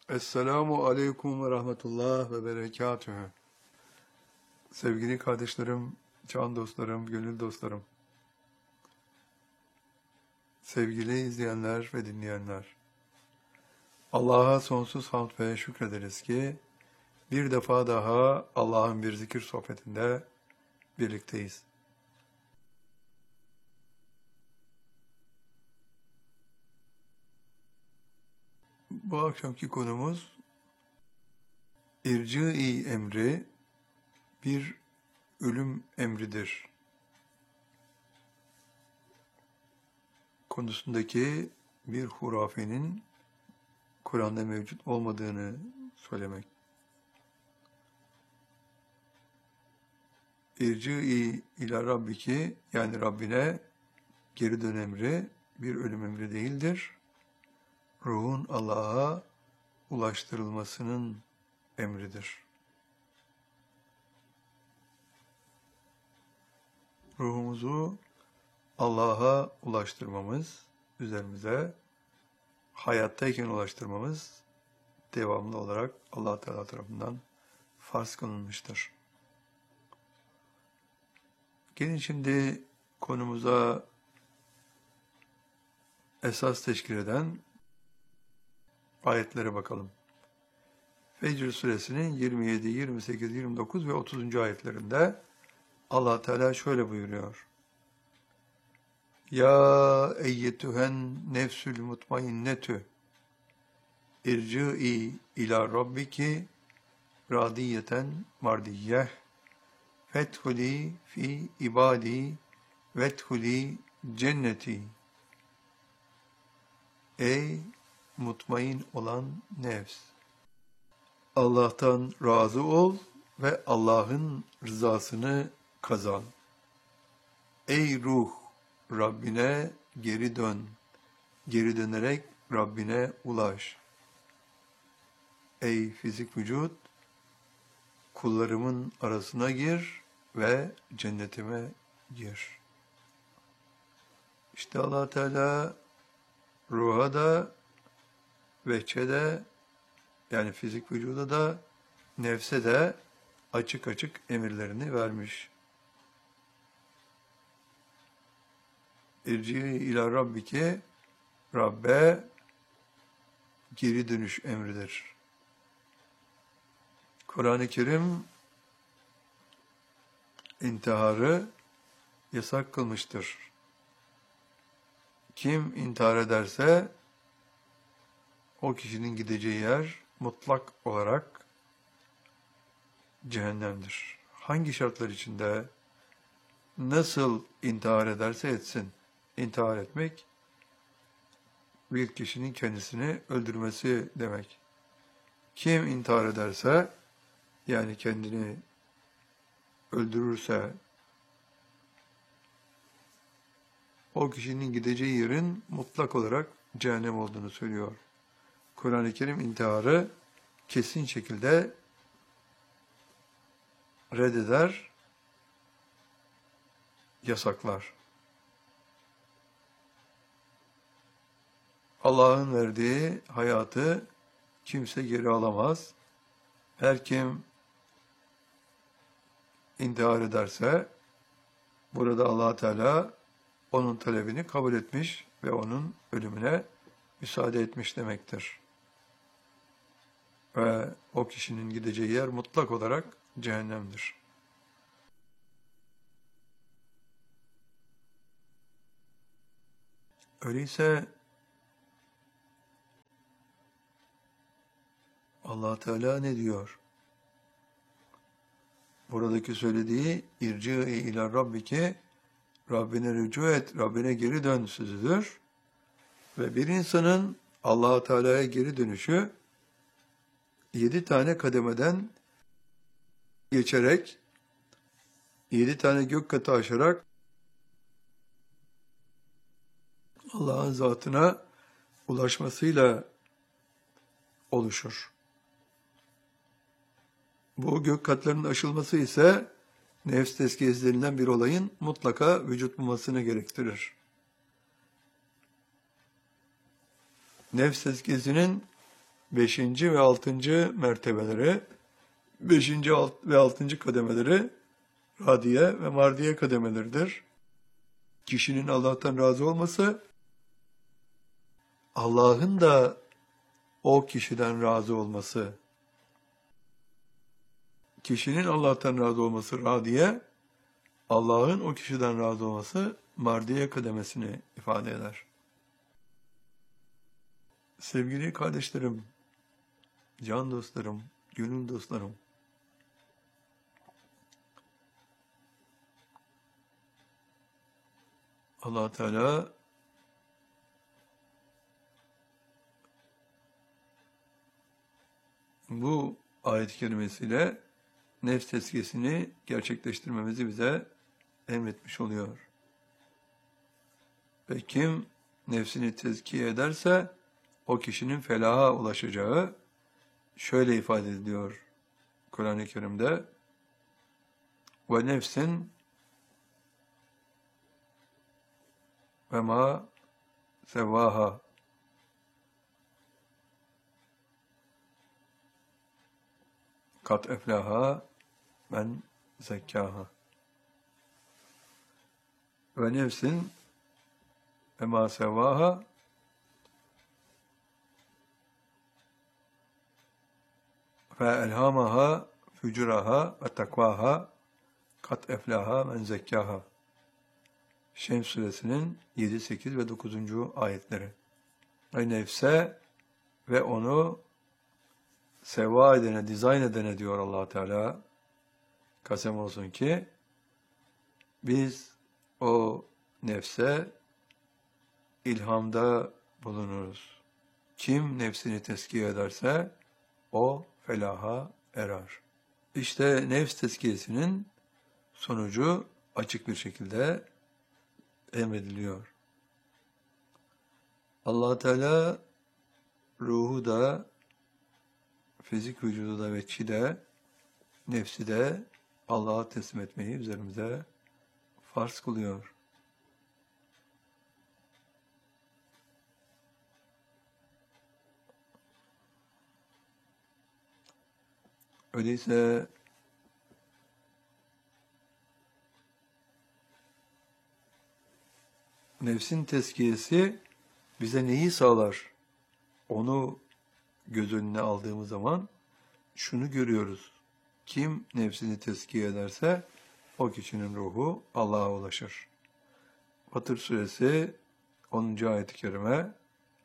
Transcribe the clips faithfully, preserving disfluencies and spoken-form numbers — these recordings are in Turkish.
Esselamu Aleyküm ve Rahmetullah ve Berekatühü. Sevgili kardeşlerim, can dostlarım, gönül dostlarım, sevgili izleyenler ve dinleyenler, Allah'a sonsuz hamd ve şükrederiz ki bir defa daha Allah'ın bir zikir sohbetinde birlikteyiz. Bu akşamki konumuz irci-i emri bir ölüm emridir konusundaki bir hurafenin Kur'an'da mevcut olmadığını söylemek. İrci-i ila Rabbiki, yani Rabbine geri dön emri bir ölüm emri değildir. Ruhun Allah'a ulaştırılmasının emridir. Ruhumuzu Allah'a ulaştırmamız, üzerimize hayattayken ulaştırmamız devamlı olarak Allah Teala tarafından farz kılınmıştır. Gelin şimdi konumuza esas teşkil eden ayetlere bakalım. Fecr suresinin yirmi yedi, yirmi sekiz, yirmi dokuz ve otuzuncu ayetlerinde Allah Teala şöyle buyuruyor. Ya eyyetühen nefsül mutmainnetü irci'i ila rabbiki radiyeten mardiyyeh fethuli fi ibadi vethuli cenneti. Ey mutmain olan nefs! Allah'tan razı ol ve Allah'ın rızasını kazan. Ey ruh! Rabbine geri dön. Geri dönerek Rabbine ulaş. Ey fizik vücut! Kullarımın arasına gir ve cennetime gir. İşte Allah Teala ruha da, vehçe de, yani fizik vücuda da, nefse de açık açık emirlerini vermiş. İrci ila Rabbike, Rabbe geri dönüş emridir. Kur'an-ı Kerim intiharı yasak kılmıştır. Kim intihar ederse o kişinin gideceği yer mutlak olarak cehennemdir. Hangi şartlar içinde, nasıl intihar ederse etsin. İntihar etmek, bir kişinin kendisini öldürmesi demek. Kim intihar ederse, yani kendini öldürürse, o kişinin gideceği yerin mutlak olarak cehennem olduğunu söylüyor. Kur'an-ı Kerim intiharı kesin şekilde reddeder, yasaklar. Allah'ın verdiği hayatı kimse geri alamaz. Her kim intihar ederse, burada Allah Teala onun talebini kabul etmiş ve onun ölümüne müsaade etmiş demektir. Ve o kişinin gideceği yer mutlak olarak cehennemdir. Öyleyse Allah Teala ne diyor? Buradaki söylediği irci ila rabbike, Rabbine rücu et, Rabbine geri dön sözüdür. Ve bir insanın Allah Teala'ya geri dönüşü yedi tane kademeden geçerek, yedi tane gök katı aşarak Allah'ın zatına ulaşmasıyla oluşur. Bu gök katlarının aşılması ise nefs tezkiyesi denilen bir olayın mutlaka vücut bulmasını gerektirir. Nefs tezkiyesinin beşinci ve altıncı mertebeleri, beşinci ve altıncı kademeleri radiye ve mardiye kademeleridir. Kişinin Allah'tan razı olması, Allah'ın da o kişiden razı olması. Kişinin Allah'tan razı olması radiye, Allah'ın o kişiden razı olması mardiye kademesini ifade eder. Sevgili kardeşlerim, can dostlarım, gönül dostlarım, Allah Teala bu ayet-i kerimesiyle nefs tezkiyesini gerçekleştirmemizi bize emretmiş oluyor. Ve kim nefsini tezkiye ederse o kişinin felaha ulaşacağı şöyle ifade ediliyor Kur'an-ı Kerim'de: ve nefsin ve ma sevvaha, kat eflaha men zekkaha. Ve nefsin ve ma sevvaha, fe elhamaha fücuraha ve takvaha, kat eflaha men zekkaha. Şems suresinin yedi, sekiz ve dokuzuncu ayetleri. Ve nefse ve onu seva edene, dizayn edene diyor Allah Teala, kasem olsun ki biz o nefse ilhamda bulunuruz. Kim nefsini tezkiye ederse o felaha erer. İşte nefs tezkiyesinin sonucu açık bir şekilde emrediliyor. Allah Teala ruhu da, fizik vücudu da ve çi de, nefsi de Allah'a teslim etmeyi üzerimize farz kılıyor. Öyleyse nefsin tezkiyesi bize neyi sağlar? Onu göz önüne aldığımız zaman şunu görüyoruz: kim nefsini tezkiye ederse o kişinin ruhu Allah'a ulaşır. Fatır suresi onuncu ayet-i kerime,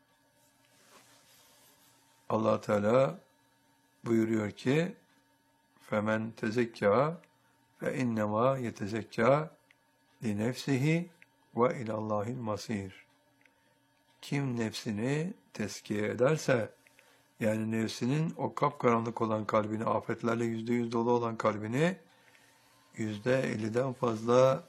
Allah Teala buyuruyor ki: femen tezekka fe innema yetezekka li nefsihi ve ilallahil masir. Kim nefsini tezkiye ederse, yani nefsinin o kapkaranlık olan kalbini, afetlerle yüzde yüz dolu olan kalbini yüzde elliden fazla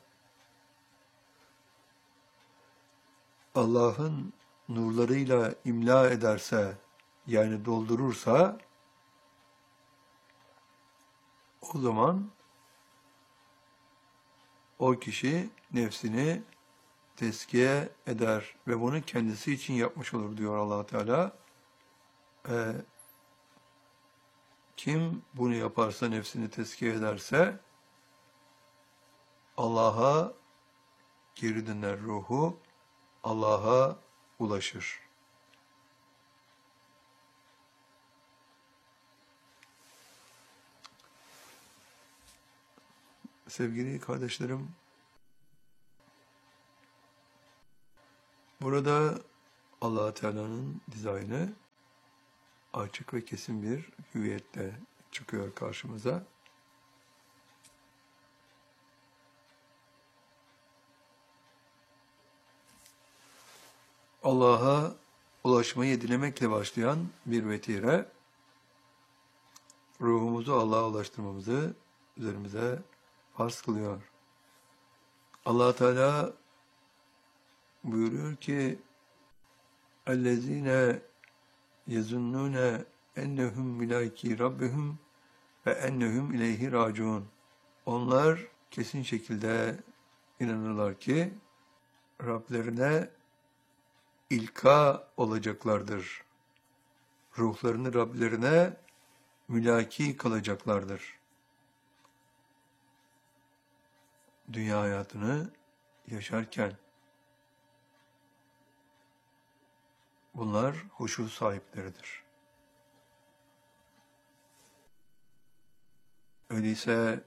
Allah'ın nurlarıyla imla ederse, yani doldurursa, o zaman o kişi nefsini tezkiye eder ve bunu kendisi için yapmış olur diyor Allah Teala. Ee, kim bunu yaparsa, nefsini tezkiye ederse, Allah'a geri döner ruhu, Allah'a ulaşır. Sevgili kardeşlerim, burada Allah Teala'nın dizaynı açık ve kesin bir hüviyetle çıkıyor karşımıza. Allah'a ulaşmayı dilemekle başlayan bir vetire, ruhumuzu Allah'a ulaştırmamızı üzerimize farz kılıyor. Allah Teala buyuruyor ki: اَلَّذ۪ينَ يَزُنُّونَ اَنَّهُمْ مِلَاكِي رَبِّهُمْ وَاَنَّهُمْ اِلَيْهِ رَاجُونَ. Onlar kesin şekilde inanırlar ki Rablerine ilka olacaklardır. ruhlarını Rablerine mülaki kılacaklardır. Dünya hayatını yaşarken bunlar huşu sahipleridir. Öyleyse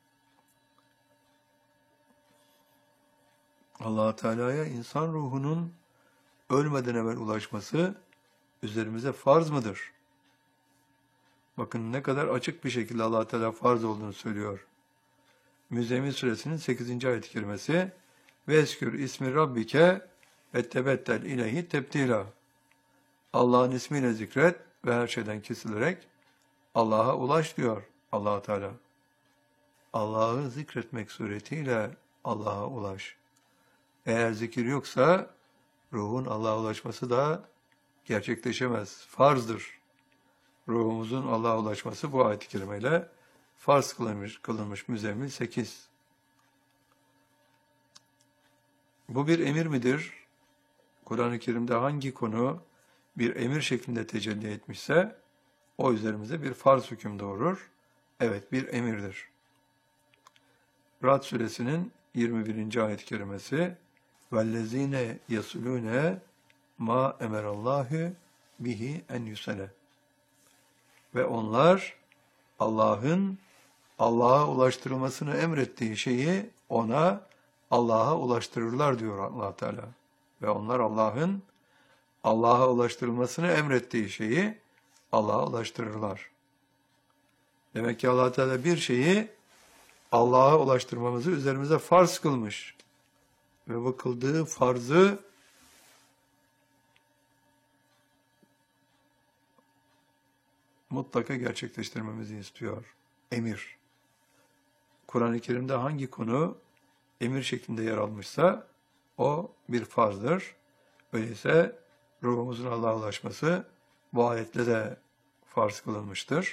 Allah Teala'ya insan ruhunun ölmeden evvel ulaşması üzerimize farz mıdır? Bakın ne kadar açık bir şekilde Allah Teala farz olduğunu söylüyor. Müzzemmil suresinin sekizinci ayet-i kerimesi Veskür ismi rabbike ve tebettel ileyhi tebdila. Allah'ın ismiyle zikret ve her şeyden kesilerek Allah'a ulaş diyor Allah Teala. Allah'ı zikretmek suretiyle Allah'a ulaş. Eğer zikir yoksa ruhun Allah'a ulaşması da gerçekleşemez. Farzdır. Ruhumuzun Allah'a ulaşması bu ayet-i kerimeyle farz kılınmış, kılınmış Müzzemmil sekiz. Bu bir emir midir? Kur'an-ı Kerim'de hangi konu bir emir şeklinde tecelli etmişse o üzerimize bir farz hüküm doğurur. Evet, bir emirdir. Ra'd suresinin yirmi birinci ayet-i kerimesi وَالَّذ۪ينَ يَصُلُونَ مَا اَمَرَ اللّٰهُ bihi en yusele. Ve onlar Allah'ın Allah'a ulaştırılmasını emrettiği şeyi ona Allah'a ulaştırırlar diyor Allah Teala. Ve onlar Allah'ın Allah'a ulaştırılmasını emrettiği şeyi Allah'a ulaştırırlar. Demek ki Allah Teala bir şeyi Allah'a ulaştırmamızı üzerimize farz kılmış. Ve bu kıldığı farzı mutlaka gerçekleştirmemizi istiyor. Emir. Kur'an-ı Kerim'de hangi konu emir şeklinde yer almışsa o bir farzdır. Öyleyse ruhumuzun Allah'a ulaşması bu ayetle de farz kılınmıştır.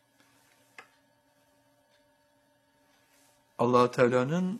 Allah Teala'nın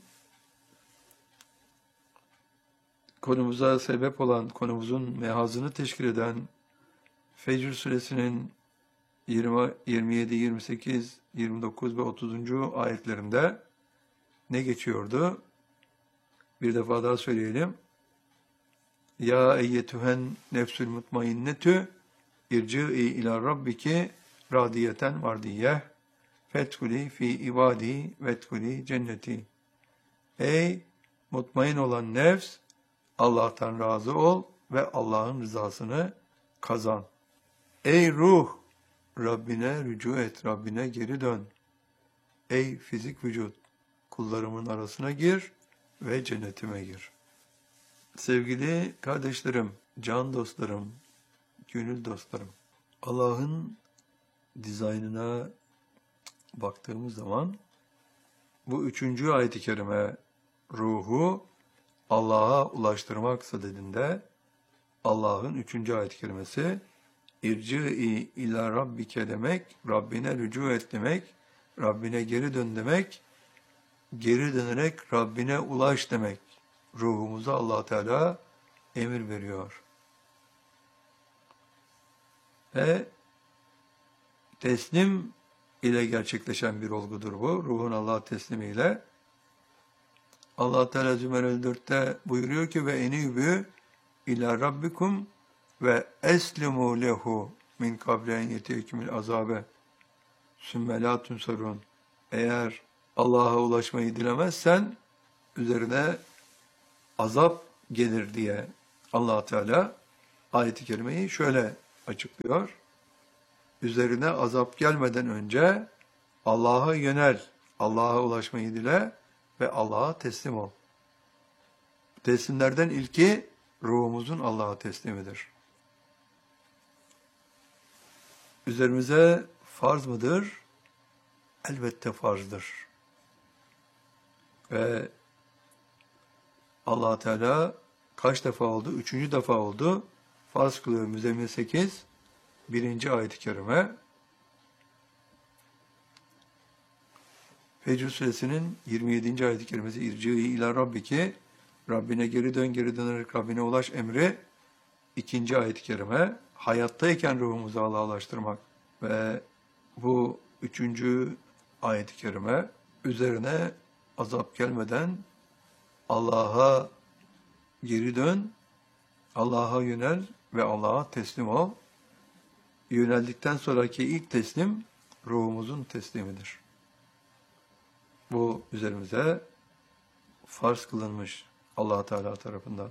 konumuza sebep olan, konumuzun mehazını teşkil eden Fecr suresinin yirmi, yirmi yedi, yirmi sekiz, yirmi dokuz ve otuzuncu ayetlerinde ne geçiyordu? Bir defa daha söyleyelim. Ya eyyetühen nefsül mutmainnetü irci'i ila rabbiki radiyeten mardiyeh fethuli fi ibadi vethuli cenneti. Ey mutmain olan nefs, Allah'tan razı ol ve Allah'ın rızasını kazan. Ey ruh, Rabbine rücu et, Rabbine geri dön. Ey fizik vücut, kullarımın arasına gir ve cennetime gir. Sevgili kardeşlerim, can dostlarım, gönül dostlarım, Allah'ın dizaynına baktığımız zaman bu üçüncü ayet-i kerime ruhu Allah'a ulaştırmak sadedinde Allah'ın üçüncü ayet-i kerimesi İrci'i ila rabbike demek, Rabbine rücu et demek, Rabbine geri dön demek, geri dönerek Rabbine ulaş demek. Ruhumuza Allah Teala emir veriyor. Ve teslim ile gerçekleşen bir olgudur bu. Ruhun Allah'a teslimiyle. Allah Teala Zümer dörtte buyuruyor ki ve enibü ila rabbikum ve eslimu lehu min kablen yetiyekümül azabe sümme la tunsarun. Eğer Allah'a ulaşmayı dilemezsen üzerine azap gelir diye Allah Teala ayet-i kerimeyi şöyle açıklıyor. Üzerine azap gelmeden önce Allah'a yönel, Allah'a ulaşmayı dile ve Allah'a teslim ol. Teslimlerden ilki ruhumuzun Allah'a teslimidir. Üzerimize farz mıdır? Elbette farzdır. Ve Allah Teala kaç defa oldu? Üçüncü defa oldu. Farz kılıyor Müzzemmil sekiz. Birinci ayet-i kerime. Fecr suresinin yirmi yedinci ayet-i kerimesi İrci'i ila rabbiki Rabbine geri dön, geri dönerek Rabbine ulaş emri. İkinci ayet-i kerime. hayattayken ruhumuzu Allah'a ulaştırmak ve bu üçüncü ayet-i kerime üzerine azap gelmeden Allah'a geri dön, Allah'a yönel ve Allah'a teslim ol. Yöneldikten sonraki ilk teslim ruhumuzun teslimidir. Bu üzerimize farz kılınmış Allah Teala tarafından.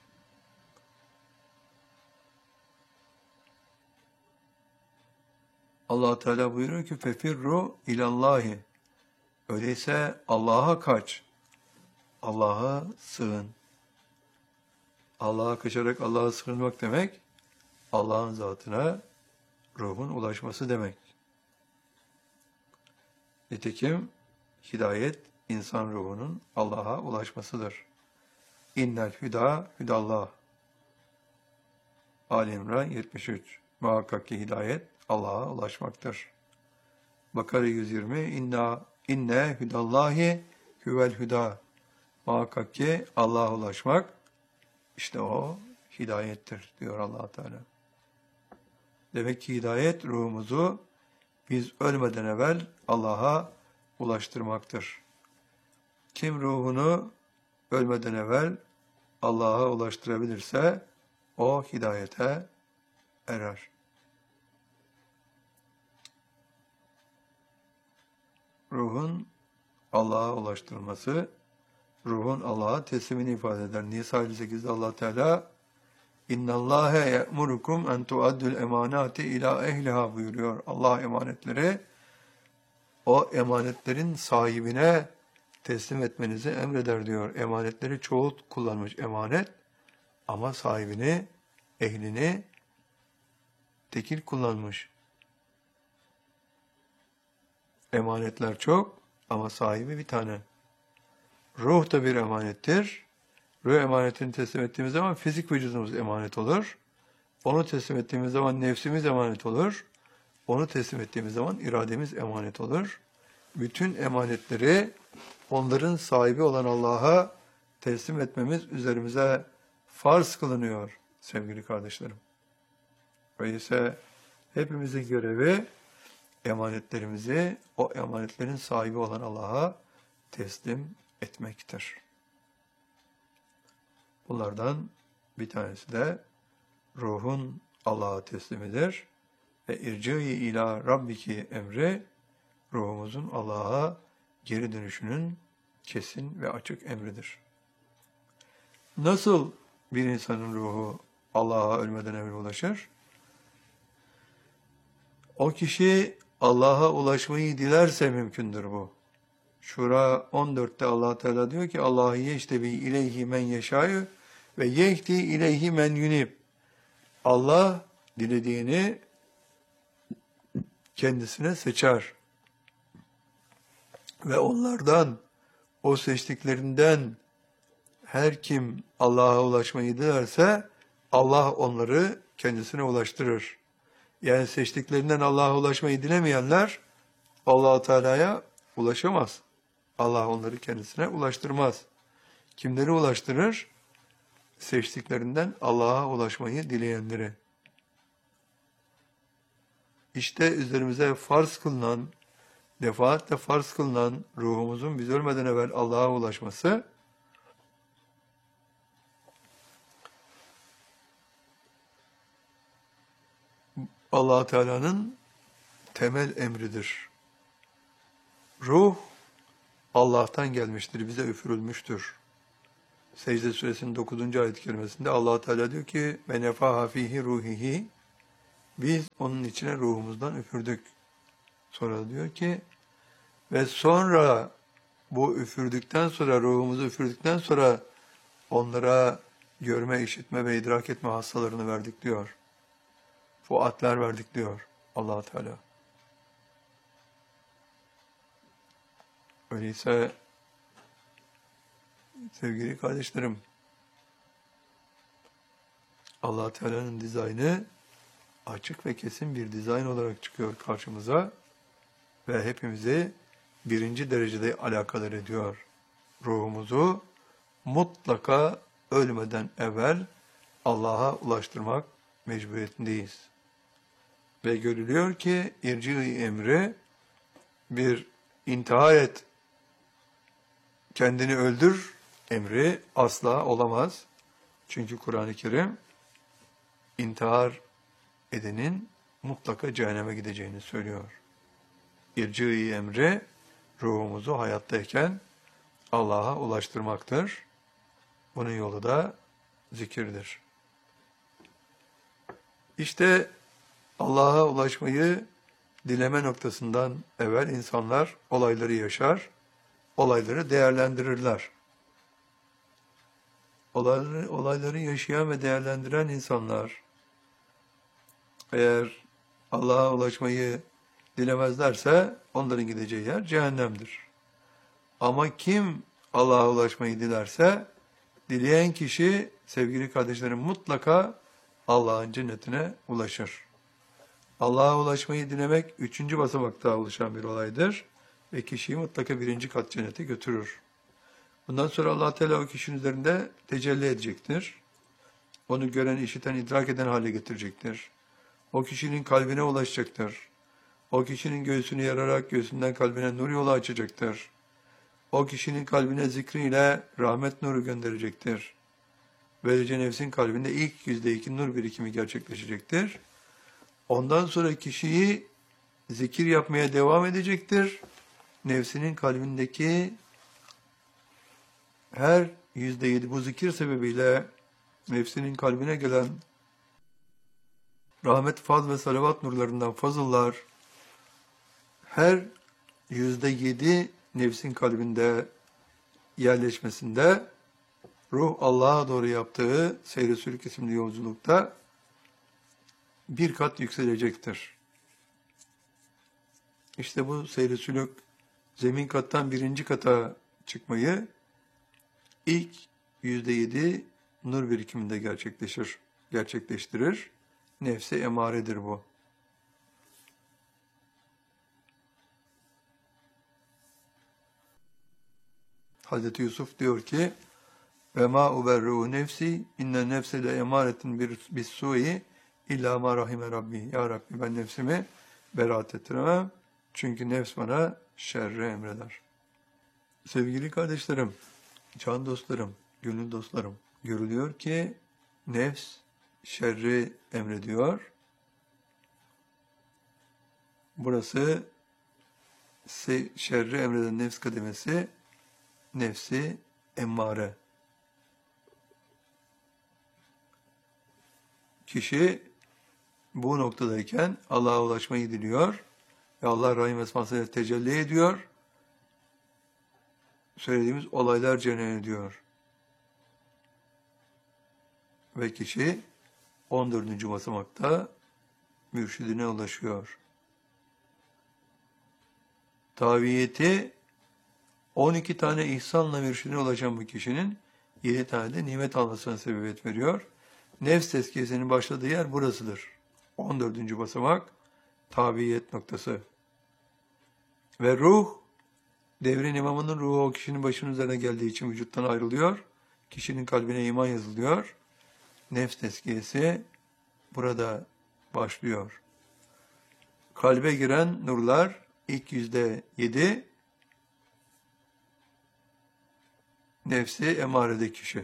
Allah Teala buyuruyor ki fefirru ilallahi. Öyleyse Allah'a kaç. Allah'a sığın. Allah'a kaçarak Allah'a sığınmak demek, Allah'ın zatına ruhun ulaşması demek. Nitekim hidayet insan ruhunun Allah'a ulaşmasıdır. İnnel hüda hüdallah. Ali İmran yetmiş üç. Muhakkak ki hidayet Allah'a ulaşmaktır. Bakara yüz yirmi. İnna inne hüdallahi huvel hüda. Muhakkak ki Allah'a ulaşmak işte o hidayettir diyor Allah Teala. Demek ki hidayet ruhumuzu biz ölmeden evvel Allah'a ulaştırmaktır. Kim ruhunu ölmeden evvel Allah'a ulaştırabilirse o hidayete erer. Ruhun Allah'a ulaştırılması, ruhun Allah'a teslimini ifade eder. Nisa elli sekizde Allah Teala İnna Allahe ye'murukum en tuaddul emanati ila ehliha buyuruyor. Allah emanetleri o emanetlerin sahibine teslim etmenizi emreder diyor. Emanetleri çoğul kullanmış emanet ama sahibini, ehlini tekil kullanmış. Emanetler çok ama sahibi bir tane. Ruh da bir emanettir. Ruh emanetini teslim ettiğimiz zaman fizik vücudumuz emanet olur. Onu teslim ettiğimiz zaman nefsimiz emanet olur. Onu teslim ettiğimiz zaman irademiz emanet olur. Bütün emanetleri onların sahibi olan Allah'a teslim etmemiz üzerimize farz kılınıyor sevgili kardeşlerim. Öyleyse hepimizin görevi emanetlerimizi o emanetlerin sahibi olan Allah'a teslim etmektir. Bunlardan bir tanesi de ruhun Allah'a teslimidir ve irci ila rabbiki emri ruhumuzun Allah'a geri dönüşünün kesin ve açık emridir. Nasıl bir insanın ruhu Allah'a ölmeden evvel ulaşır? O kişi Allah'a ulaşmayı dilerse mümkündür bu. Şura on dörtte Allah Teala diyor ki Allah'ı yeştebi ileyhi men yeşâyü ve yehdi ileyhi men yunib. Allah dilediğini kendisine seçer. Ve onlardan, o seçtiklerinden her kim Allah'a ulaşmayı dilerse Allah onları kendisine ulaştırır. Yani seçtiklerinden Allah'a ulaşmayı dilemeyenler Allah-u Teala'ya ulaşamaz. Allah onları kendisine ulaştırmaz. Kimleri ulaştırır? Seçtiklerinden Allah'a ulaşmayı dileyenleri. İşte üzerimize farz kılınan, defaatle farz kılınan ruhumuzun biz ölmeden evvel Allah'a ulaşması, Allah Teala'nın temel emridir. Ruh Allah'tan gelmiştir, bize üfürülmüştür. Secde Suresinin dokuzuncu ayet-i kerimesinde Allah Teala diyor ki ve nefaha fihi ruhihi, biz onun içine ruhumuzdan üfürdük. Sonra diyor ki ve sonra bu üfürdükten sonra, ruhumuzu üfürdükten sonra onlara görme, işitme ve idrak etme hastalarını verdik diyor. Fuatlar verdik diyor Allah Teala. Öyleyse sevgili kardeşlerim, Allah Teala'nın dizaynı açık ve kesin bir dizayn olarak çıkıyor karşımıza ve hepimizi birinci derecede alakadar ediyor. Ruhumuzu mutlaka ölmeden evvel Allah'a ulaştırmak mecburiyetindeyiz. Ve görülüyor ki irci-i emri bir intihar et, kendini öldür emri asla olamaz. Çünkü Kur'an-ı Kerim intihar edenin mutlaka cehenneme gideceğini söylüyor. İrci-i emri ruhumuzu hayattayken Allah'a ulaştırmaktır. Bunun yolu da zikirdir. İşte Allah'a ulaşmayı dileme noktasından evvel insanlar olayları yaşar, olayları değerlendirirler. Olayları, olayları yaşayan ve değerlendiren insanlar eğer Allah'a ulaşmayı dilemezlerse onların gideceği yer cehennemdir. Ama kim Allah'a ulaşmayı dilerse, dileyen kişi sevgili kardeşlerim mutlaka Allah'ın cennetine ulaşır. Allah'a ulaşmayı dilemek üçüncü basamakta oluşan bir olaydır ve kişiyi mutlaka birinci kat cennete götürür. Bundan sonra Allah Teala o kişinin üzerinde tecelli edecektir. Onu gören, işiten, idrak eden hale getirecektir. O kişinin kalbine ulaşacaktır. O kişinin göğsünü yararak göğsünden kalbine nur yolu açacaktır. O kişinin kalbine zikriyle rahmet nuru gönderecektir. Böylece nefsin kalbinde ilk yüzde iki nur birikimi gerçekleşecektir. Ondan sonra kişiyi zikir yapmaya devam edecektir. Nefsinin kalbindeki her yüzde yedi bu zikir sebebiyle nefsinin kalbine gelen rahmet, faz ve salavat nurlarından fazıllar her yüzde yedi nefsin kalbinde yerleşmesinde ruh Allah'a doğru yaptığı seyr-i sülük isimli yolculukta bir kat yükselecektir. İşte bu seyr-i sülük zemin kattan birinci kata çıkmayı ilk yüzde yedi nur birikiminde gerçekleşir, gerçekleştirir. Nefsi emaredir bu. Hazreti Yusuf diyor ki ve ma uberru nefsi inne nefse le emaretin bir bis-sui illa ma rahime rabbi. Ya Rabbi ben nefsimi beraat ettiremem. Çünkü nefs bana şerri emreder. Sevgili kardeşlerim, can dostlarım, gönül dostlarım, görülüyor ki nefs şerri emrediyor. Burası şerri emreden nefs kademesi, nefsi emmare. Kişi bu noktadayken Allah'a ulaşmayı diliyor ve Allah Rahim esmasıyla tecelli ediyor. Söylediğimiz olaylar cereyan ediyor. Ve kişi on dördüncü basamakta mürşidine ulaşıyor. Taviyeti on iki tane ihsanla mürşidine ulaşan bu kişinin yedi tane de nimet almasına sebebiyet veriyor. Nefs tezkiyesinin başladığı yer burasıdır. on dördüncü basamak tabiyet noktası. Ve ruh, devrin imamının ruhu o kişinin başının üzerine geldiği için vücuttan ayrılıyor. Kişinin kalbine iman yazılıyor. Nefs tezkiyesi burada başlıyor. Kalbe giren nurlar ilk yüzde yedi nefsi emarede kişi.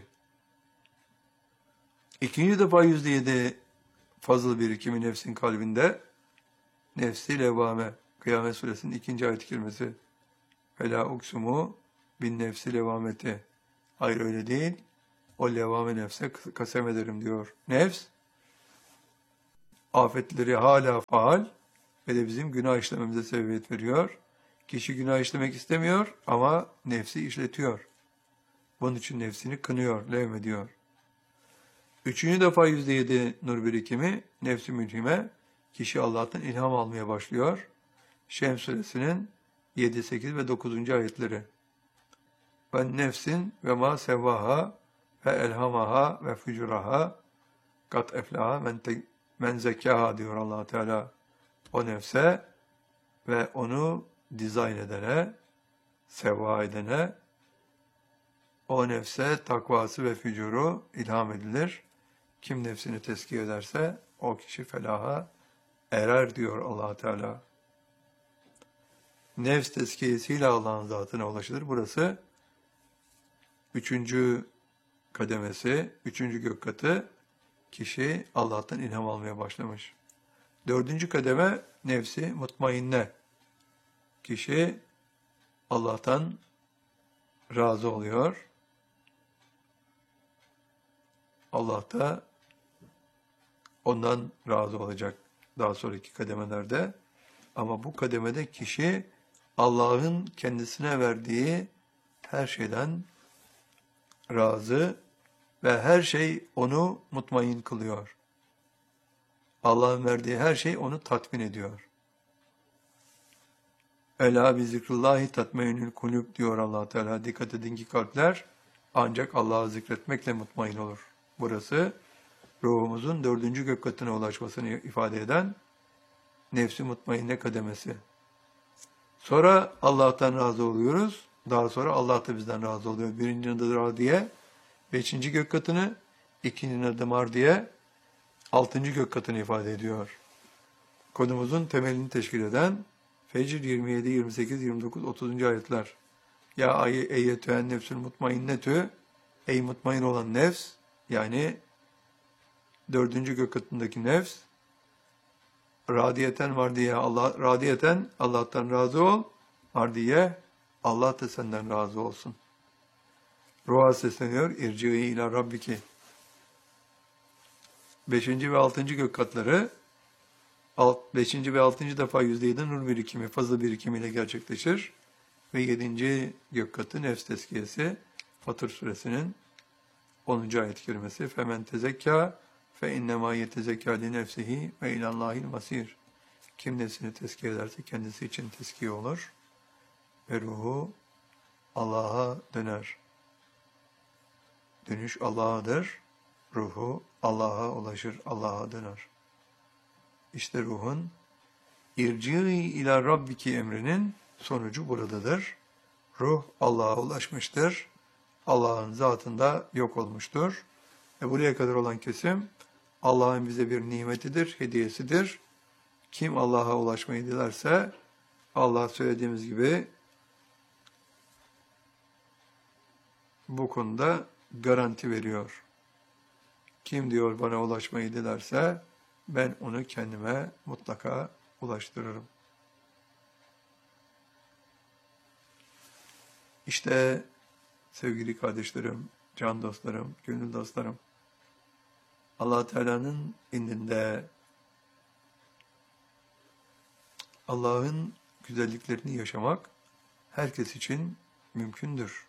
İkinci defa yüzde yedi fazıl birikimi nefsin kalbinde nefsi levvame. Kıyamet Suresinin ikinci ayet-i kerimesi. Fela uksumu bin nefsi levameti. Hayır öyle değil. O levame nefse kasem ederim diyor. Nefs afetleri hala faal ve de bizim günah işlememize sebebiyet veriyor. Kişi günah işlemek istemiyor ama nefsi işletiyor. Bunun için nefsini kınıyor, levmediyor. Üçüncü defa yüzde yedi nur birikimi nefsi mülhime, kişi Allah'tan ilham almaya başlıyor. Şems suresinin yedi, sekiz ve dokuzuncu ayetleri. Ben nefsin ve ma sevvaha ve elhamaha ve fucuraha kat eflaha men, te, men zekkaha diyor Allah Teala. O nefse ve onu dizayn edene, sevva edene, o nefse takvası ve fücuru ilham edilir. Kim nefsini tezkiye ederse O kişi felaha erer diyor Allah Teala. Nefs tezkiyesiyle Allah'ın zatına ulaşılır. Burası üçüncü kademesi, üçüncü gök katı. Kişi Allah'tan ilham almaya başlamış. Dördüncü kademe nefsi mutmainne. Kişi Allah'tan razı oluyor. Allah da ondan razı olacak daha sonraki kademelerde. Ama bu kademede kişi Allah'ın kendisine verdiği her şeyden razı ve her şey onu mutmain kılıyor. Allah'ın verdiği her şey onu tatmin ediyor. Ela bi zikrullahi tatmainül kulüp diyor Allah Teala. Dikkat edin ki kalpler ancak Allah'ı zikretmekle mutmain olur. Burası ruhumuzun dördüncü gök katına ulaşmasını ifade eden nefsi mutmainne kademesi. Sonra Allah'tan razı oluyoruz. Daha sonra Allah da bizden razı oluyor. Birinci adı radiye, beşinci gök katını, ikinci adı mardiye, altıncı gök katını ifade ediyor. Konumuzun temelini teşkil eden Fecr yirmi yedi, yirmi sekiz, yirmi dokuz, otuzuncu ayetler. Ya eyyetühen nefsül mutmainnetü, ey mutmain olan nefs, yani dördüncü gök katındaki nefs, radiyeten mardiye, Allah, radiyeten Allah'tan razı ol, mardiye, Allah da senden razı olsun. Ruha sesleniyor, irci'i ila rabbiki. Beşinci ve altıncı gök katları, alt, beşinci ve altıncı defa yüzde yedi nur birikimi, fazla birikimiyle gerçekleşir. Ve yedinci gök katı nefs tezkiyesi, Fatır suresinin onuncu ayet-i kerimesi. Femen tezekka fe innemâ yetezekâ li nefsihi ve ilallâhil masîr. Kim nefsini tezkiye ederse kendisi için tezkiye olur ve ruhu Allah'a döner. Dönüş Allah'adır. Ruhu Allah'a ulaşır, Allah'a döner. İşte ruhun irci'i ila rabbiki emrinin sonucu buradadır. Ruh Allah'a ulaşmıştır. Allah'ın zatında yok olmuştur. Ve buraya kadar olan kesim Allah'ın bize bir nimetidir, hediyesidir. Kim Allah'a ulaşmayı dilerse Allah söylediğimiz gibi bu konuda garanti veriyor. Kim diyor bana ulaşmayı dilerse ben onu kendime mutlaka ulaştırırım. İşte sevgili kardeşlerim, can dostlarım, gönül dostlarım, Allah Teala'nın indinde Allah'ın güzelliklerini yaşamak herkes için mümkündür.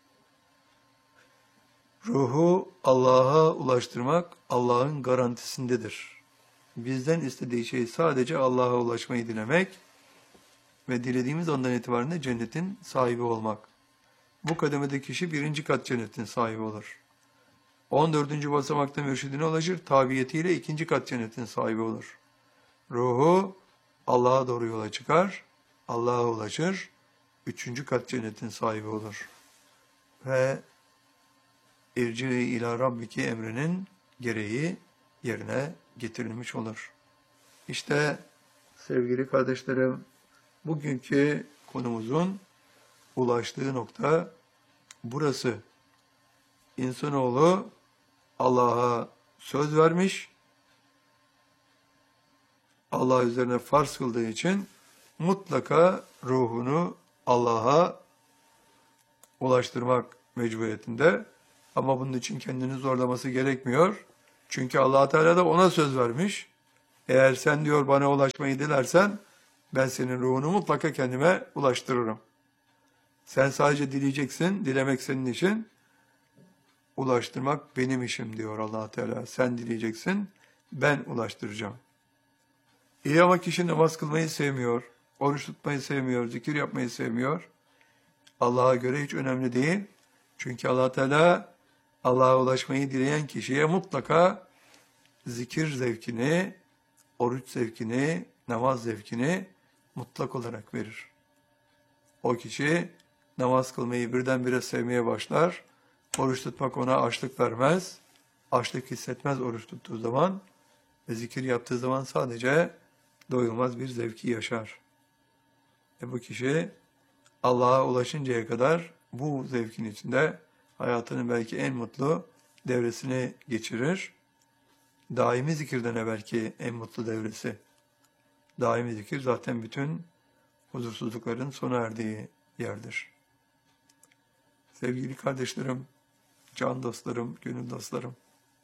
Ruhu Allah'a ulaştırmak Allah'ın garantisindedir. Bizden istediği şey sadece Allah'a ulaşmayı dilemek ve dilediğimiz andan itibaren de cennetin sahibi olmak. Bu kademede kişi birinci kat cennetin sahibi olur. on dördüncü basamakta mürşidine ulaşır, tabiyetiyle ikinci kat cennetin sahibi olur. Ruhu Allah'a doğru yola çıkar, Allah'a ulaşır, üçüncü kat cennetin sahibi olur. Ve irci'i ila rabbiki emrinin gereği yerine getirilmiş olur. İşte sevgili kardeşlerim, bugünkü konumuzun ulaştığı nokta burası. İnsanoğlu Allah'a söz vermiş, Allah üzerine farz kıldığı için mutlaka ruhunu Allah'a ulaştırmak mecburiyetinde. Ama bunun için kendini zorlaması gerekmiyor. Çünkü Allah Teala da ona söz vermiş. Eğer sen diyor bana ulaşmayı dilersen ben senin ruhunu mutlaka kendime ulaştırırım. Sen sadece dileyeceksin, dilemek senin işin. Ulaştırmak benim işim diyor Allah Teala. Sen dileyeceksin, ben ulaştıracağım. İyi ama kişi namaz kılmayı sevmiyor, oruç tutmayı sevmiyor, zikir yapmayı sevmiyor. Allah'a göre hiç önemli değil. Çünkü Allah Teala Allah'a ulaşmayı dileyen kişiye mutlaka zikir zevkini, oruç zevkini, namaz zevkini mutlak olarak verir. O kişi namaz kılmayı birdenbire sevmeye başlar. Oruç tutmak ona açlık vermez. Açlık hissetmez oruç tuttuğu zaman. Ve zikir yaptığı zaman sadece doyulmaz bir zevki yaşar. Ve bu kişi Allah'a ulaşıncaya kadar bu zevkin içinde hayatının belki en mutlu devresini geçirir. Daimi zikirden evvelki en mutlu devresi. Daimi zikir zaten bütün huzursuzlukların sona erdiği yerdir. Sevgili kardeşlerim, can dostlarım, gönül dostlarım.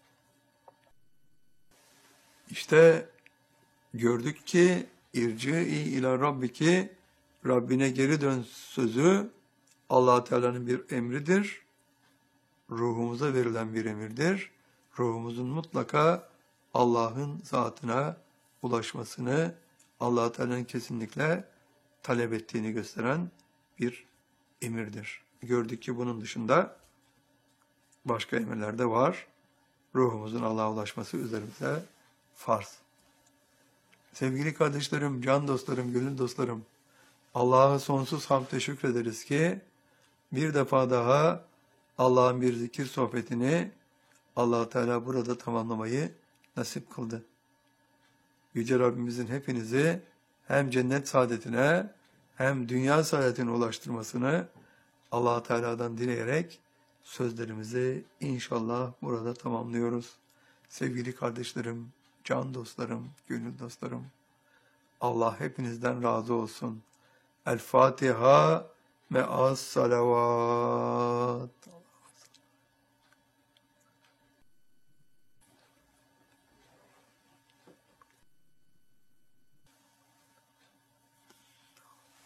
İşte gördük ki irci-i ila rabbiki, Rabbine geri dön sözü Allah Teala'nın bir emridir. Ruhumuza verilen bir emirdir. Ruhumuzun mutlaka Allah'ın zatına ulaşmasını, Allah Teala'nın kesinlikle talep ettiğini gösteren bir emirdir. Gördük ki bunun dışında başka emirler de var. Ruhumuzun Allah'a ulaşması üzerimize farz. Sevgili kardeşlerim, can dostlarım, gönül dostlarım, Allah'a sonsuz hamd şükrederiz ki bir defa daha Allah'ın bir zikir sohbetini Allah Teala burada tamamlamayı nasip kıldı. Yüce Rabbimizin hepinizi hem cennet saadetine hem dünya saadetine ulaştırmasını Allah Teala'dan dileyerek sözlerimizi inşallah burada tamamlıyoruz. Sevgili kardeşlerim, can dostlarım, gönül dostlarım, Allah hepinizden razı olsun. El Fatiha me'as salavat.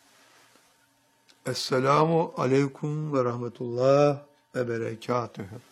Esselamu aleyküm ve rahmetullah ve berekatühü.